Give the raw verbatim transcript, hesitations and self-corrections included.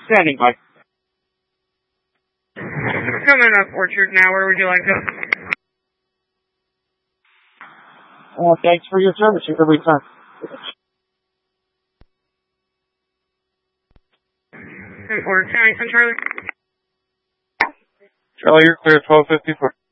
Standing by. Coming up Orchard now. Where would you like to? Uh, thanks for your service. You can return. Order County, Charlie. Charlie, you're clear, twelve fifty-four.